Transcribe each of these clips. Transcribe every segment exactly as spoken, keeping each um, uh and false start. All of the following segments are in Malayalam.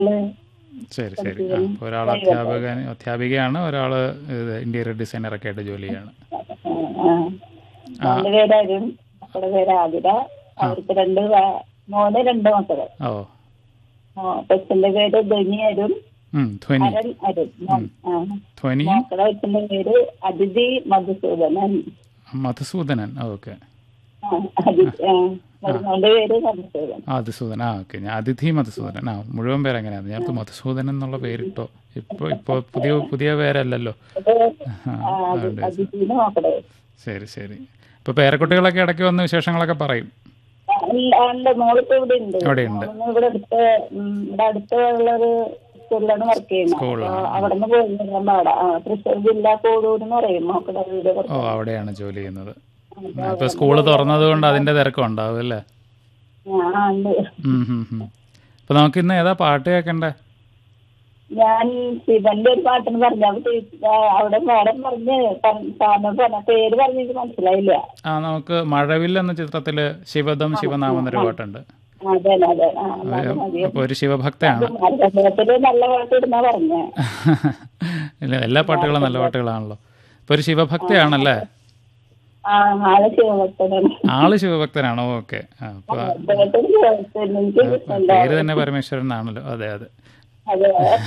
ശരി ശരി. ആ, പഠിപ്പിക്കുന്നു. അപ്പോൾ ഒരാൾ പ്രൈവറ്റായിട്ട്. അധ്യാപകൻ അധ്യാപികയാണ്, ഒരാൾ ഇന്റീരിയർ ഡിസൈനറൊക്കെ ആയിട്ട് ജോലി ചെയ്യാണ്. ആ. ആ മോന്റെ പേര് അരുൺ, മക്കളുടെ പേര് ആതിര. ആ അവർക്ക് രണ്ട് വ- മോന് രണ്ട് മക്കള്. ഓ കൊച്ചിന്റെ പേര് ധനി അരുൺ, ഉം, ധ്വനി. അരുൺ അരുൺ. മോൻ. ഉം, ആ. ധ്വനി മക്കളെ കൊച്ചിന്റെ പേര് അതിഥി മധുസൂദനൻ. മധുസൂദനൻ. ഓക്കെ. ആ, അതിഥി. ആ. മരുമോന്റെ പേര് മധുസൂദൻ. മധുസൂദനൻ. ആ ഓക്കെ. ഞാൻ അതിഥി മധുസൂദനൻ. ആ, മുഴുവൻ പേര് എങ്ങനെയാണ്? ഞാൻ മധുസൂദനൻ എന്നുള്ള പേരിട്ടോ. ഇപ്പോൾ ഇപ്പോൾ പുതിയ പുതിയ പേരല്ലല്ലോ. അത് ആ, ആ, അത് അതുകൊണ്ട് ചോദിച്ചതാ. അതിഥിന്ന് നോക്കണേ. ശരി ശരി. ഇപ്പോൾ പേരക്കുട്ടികളൊക്കെ ഇടയ്ക്ക് വന്ന് വിശേഷങ്ങളൊക്കെ പറയും. അല്ല, മോളിപ്പോ ഇവിടെ ഉണ്ട്. അവിടെ ഉണ്ട്. മോളിന്ന് ഇവിടെ അടുത്ത് ഉം, ഇവിടെ അടുത്തുള്ളൊരു സ്കൂളിലാണ് വർക്ക് ചെയ്യുന്നത്. അപ്പൊ സ്കൂളിലാണ്. അവിടെ നിന്ന് പോയി വരാൻ പാടാ. ആ, തൃശ്ശൂർ ജില്ലാ കോടൂർ എന്ന് പറയും മോക്കടെ വീട്. ഓ, കുറച്ച്. അവിടെയാണ് ജോലി ചെയ്യുന്നത്. അപ്പൊ ഇപ്പോൾ അവിടെ സ്കൂള് നിന്ന് തുറന്നത് കൊണ്ട് അതിൻ്റെ തിരക്കും ഉണ്ടാവും അല്ലേ? ആ, ഉണ്ട്. അപ്പോൾ നമുക്ക് ഇന്ന് ഏതാ പാട്ട് കേൾക്കണ്ടേ? ഞാൻ ശിവന്റെ ഒരു പാട്ടിന് പറഞ്ഞു. അപ്പൊ ടീച്ചർ അവിടെ മാഡം പറഞ്ഞ് സാറിന് പറഞ്ഞ പേര് പറഞ്ഞിട്ട് മനസ്സിലായില്ല. ആ, നമുക്ക് മഴവിൽ എന്ന ചിത്രത്തിൽ ശിവദം ശിവനാമം എന്നൊരു പാട്ടുണ്ട്. അതെ അതെ. ആ, എന്നാലും മതി. അപ്പോൾ ഒരു ശിവഭക്തയാണ്. അദ്ദേഹത്തില് നല്ല പാട്ട് ഇടുന്നാ പറഞ്ഞേ. ഇല്ല, എല്ലാ പാട്ടുകളും നല്ല പാട്ടുകളാണല്ലോ. ഇപ്പോൾ ഒരു ശിവഭക്തയാണല്ലേ? ആ, ആളെ ശിവഭക്തനാണ്. ആള് ശിവഭക്തനാണോ? ഓക്കെ. അപ്പോൾ അദ്ദേഹത്തിന് ശിവഭക്തൻ. എനിക്ക് ഇഷ്ടമല്ല. പേര് തന്നെ പരമേശ്വരൻ എന്നാണല്ലോ. അതെ അതെ. അതെ.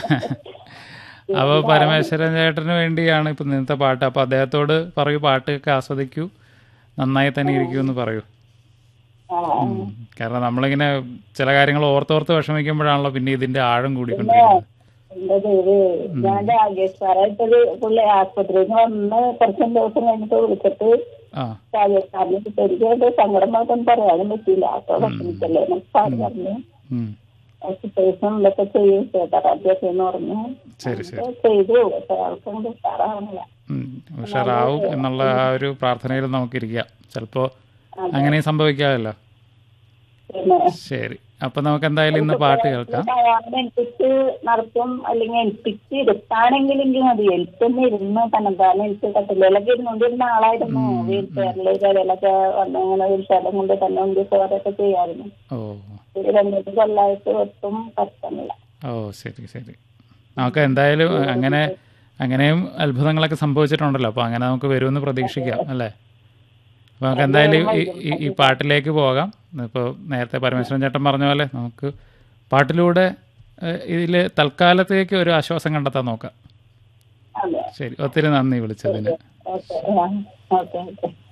അപ്പോൾ പരമേശ്വരൻ ചേട്ടന് വേണ്ടിയാണ് ഇപ്പം ഇന്നത്തെ പാട്ട്. അപ്പോൾ അദ്ദേഹത്തോട് പറയൂ, പാട്ടൊക്കെ ആസ്വദിക്കൂ, നന്നായി തന്നെ ഇരിക്കൂ എന്ന് പറയൂ. ആ, ഉം. കാരണം നമ്മളിങ്ങനെ ചില കാര്യങ്ങൾ ഓർത്തോർത്ത് വിഷമിക്കുമ്പോഴാണല്ലോ പിന്നെ ഇതിന്റെ ആഴം കൂടിക്കൊണ്ടിരിക്കുന്നത്. എന്റെ പേര് ഞാൻ രാജേഷ് സാറായിട്ടൊരു പുള്ളി ആസ്പത്രിയിൽ നിന്ന് വന്ന് കുറച്ചും ദിവസം കഴിഞ്ഞിട്ട് വിളിച്ചിട്ട് ആ രാജേഷ് സാറിനെ എനിക്ക് സങ്കടം മാത്രം പറയാനും പറ്റിയില്ല. അപ്പോൾ വിഷമിച്ചല്ലേ സാറ് പറഞ്ഞു ഉം. എക്സസൈസും ഇതൊക്കെ ചെയ്യും തെറാപ്പിയൊക്കെ എന്ന് പറഞ്ഞു. ശരി ശരി. ചെയ്തു. പക്ഷെ ആൾക്കൊണ്ട് ഉഷാറാവണില്ല. ഉം. ഉഷാറാവും എന്നുള്ള ആ ഒരു പ്രാർത്ഥനയിൽ നമുക്കിരിക്കാം. ചിലപ്പോൾ അങ്ങനെയും സംഭവിക്കാമല്ലോ. പിന്നെ ശരി. അപ്പം നമുക്ക് എന്തായാലും ഇന്ന് പാട്ട് കേൾക്കാം. അയാളെ ഏൽപ്പിച്ച് നടത്തും, അല്ലെങ്കിൽ ഏൽപ്പിച്ച് ഇരുത്താണെങ്കിലെങ്കിൽ മതി. എൽപ്പൊന്നും ഇരുന്ന് തന്നെത്താനെ എനിക്ക് കട്ടിലൊക്കെ ഇരുന്നോണ്ടിരുന്ന ആളായിരുന്നു. വീൽ ചെയറില് കരയിലൊക്കെ വന്ന് ഇങ്ങനെ വീൽ ചെയറും കൊണ്ട് തന്നെ ഉണ്ട് ചോറൊക്കെ ചെയ്യായിരുന്നു. ഓ ഒരു രണ്ടു കൊല്ലായിട്ട് ഒട്ടും കഷ്ടമില്ല. ഓ ശരി ശരി. നമുക്ക് എന്തായാലും അങ്ങനെ അങ്ങനെയും അത്ഭുതങ്ങളൊക്കെ സംഭവിച്ചിട്ടുണ്ടല്ലോ. അപ്പോൾ അങ്ങനെ നമുക്ക് വരുമെന്ന് പ്രതീക്ഷിക്കാം അല്ലേ? അപ്പോൾ നമുക്ക് എന്തായാലും ഈ ഈ- ഈ പാട്ടിലേക്ക് പോകാം. ഇപ്പോൾ നേരത്തെ പരമേശ്വരൻ ചേട്ടൻ പറഞ്ഞ പോലെ നമുക്ക് പാട്ടിലൂടെ ഇതിൽ തൽക്കാലത്തേക്ക് ഒരു ആശ്വാസം കണ്ടെത്താൻ നോക്കാം. അതെ. ശരി, ഒത്തിരി നന്ദി വിളിച്ചതിന്. ഓക്കെ. Okay okay.